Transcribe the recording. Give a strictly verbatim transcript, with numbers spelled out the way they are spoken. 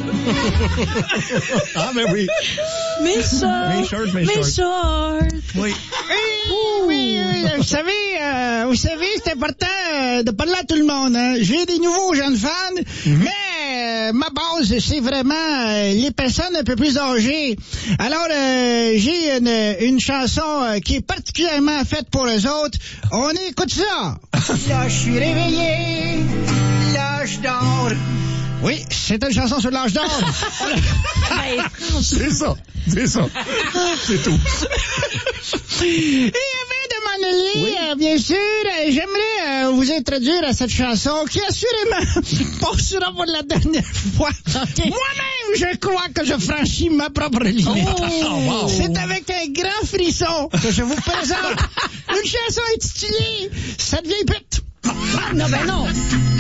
Ah, ben oui. Mes shorts. Mes shorts, mes, mes shorts. shorts. Oui. Oui, oui, oui, vous savez, euh, vous savez, c'est important euh, de parler à tout le monde. Hein. J'ai des nouveaux jeunes fans, mm-hmm. mais euh, ma base, c'est vraiment euh, les personnes un peu plus âgées. Alors, euh, j'ai une, une chanson euh, qui est particulièrement faite pour eux autres. On écoute ça. Là, je suis réveillé, l'âge d'or. Oui, c'est une chanson sur l'âge d'or. C'est ça, c'est ça. C'est tout. Et avant de m'en aller, oui. euh, bien sûr, euh, j'aimerais euh, vous introduire à cette chanson qui assurément passera pour la dernière fois. Okay. Moi-même, je crois que je franchis ma propre limite. Oh, wow. C'est avec un grand frisson que je vous présente une chanson intitulée « Cette vieille pute ». Non, ben non.